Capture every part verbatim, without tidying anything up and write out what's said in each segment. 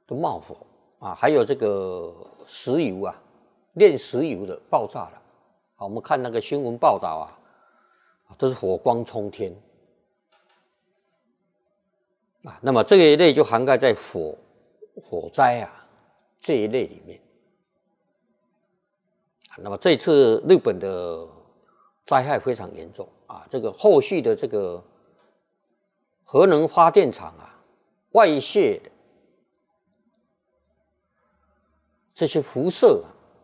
都冒火啊，还有这个石油啊，炼石油的爆炸了啊，我们看那个新闻报道啊，都是火光冲天啊。那么这一类就涵盖在火火灾啊这一类里面。那么这次日本的灾害非常严重啊，这个后续的这个核能发电厂啊外泄的这些辐射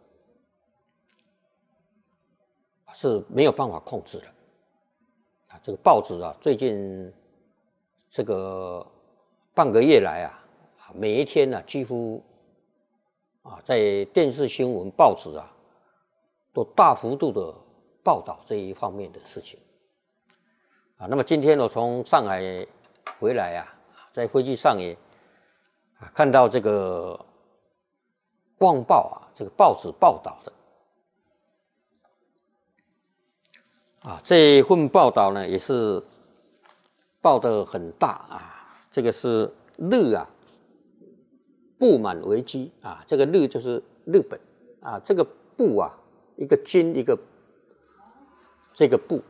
啊是没有办法控制的啊。这个报纸啊最近这个半个月来啊，每一天呢、啊、几乎啊在电视新闻报纸啊都大幅度的报道这一方面的事情啊。那么今天我从上海回来啊，在飞机上也啊看到这个《旺报》啊这个报纸报道的啊，这一份报道呢也是报得很大啊。这个是日啊不满危机啊，这个日就是日本啊，这个不啊。一个金一个这个不，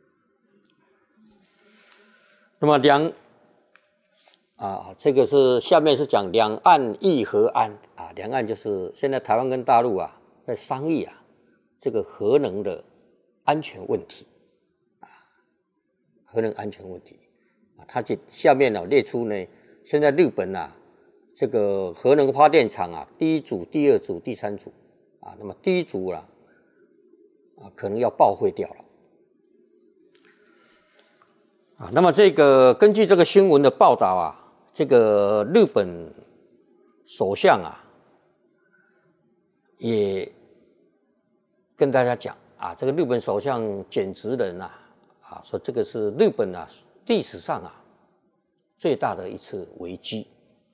那么两啊，这个是下面是讲两岸议和安啊，两岸就是现在台湾跟大陆啊在商议啊这个核能的安全问题啊，核能安全问题啊，它这下面呢、啊、列出呢，现在日本啊这个核能发电厂啊，第一组、第二组、第三组啊，那么第一组啊。啊，可能要报废掉了啊。那么这个根据这个新闻的报道啊，这个日本首相啊，也跟大家讲啊，这个日本首相简直人啊，啊，说这个是日本啊历史上啊最大的一次危机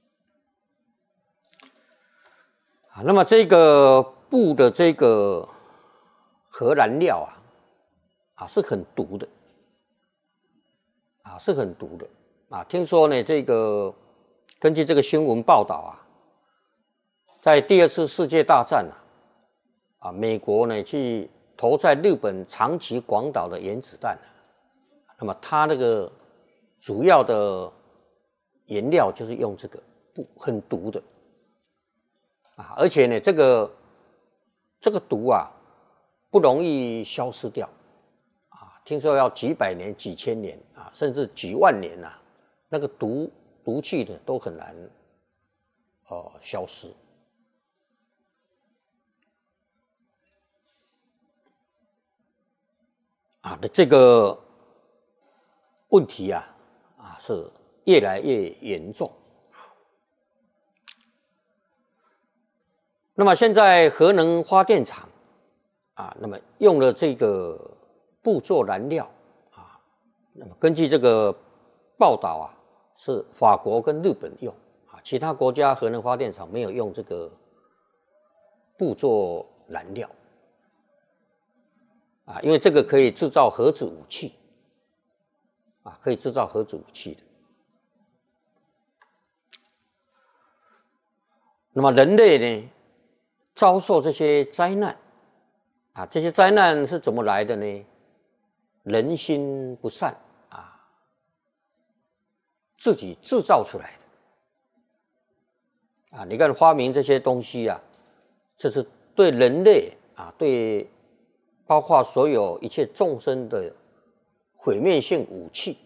啊。那么这个布的这个。核燃料啊，啊是很毒的，啊是很毒的啊。听说呢，这个根据这个新闻报道啊，在第二次世界大战啊，啊美国呢去投在日本长崎、广岛的原子弹、啊，那么它那个主要的原料就是用这个不很毒的啊，而且呢，这个这个毒啊。不容易消失掉啊！听说要几百年、几千年啊，甚至几万年呐、啊，那个毒毒气呢都很难哦、呃、消失啊的这个问题啊啊是越来越严重。那么现在核能发电厂。啊，那么用了这个布做燃料啊，那么根据这个报道啊，是法国跟日本用啊，其他国家核能发电厂没有用这个布做燃料啊，因为这个可以制造核子武器啊，可以制造核子武器的。那么人类呢，遭受这些灾难。啊，这些灾难是怎么来的呢？人心不善啊，自己制造出来的啊！你看发明这些东西啊，这是对人类啊，对包括所有一切众生的毁灭性武器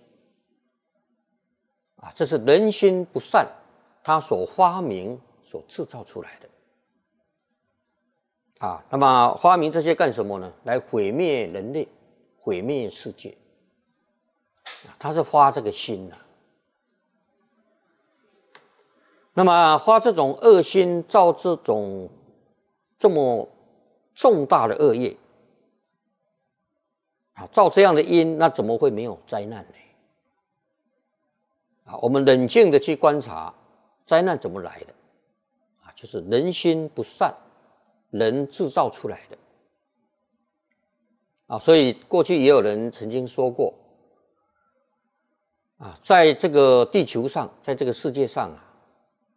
啊，这是人心不善，他所发明、所制造出来的。啊，那么发明这些干什么呢？来毁灭人类，毁灭世界。他是发这个心啊。那么发这种恶心，造这种这么重大的恶业啊，造这样的因，那怎么会没有灾难呢？啊，我们冷静的去观察，灾难怎么来的？啊，就是人心不善。人制造出来的啊，所以过去也有人曾经说过啊，在这个地球上，在这个世界上啊，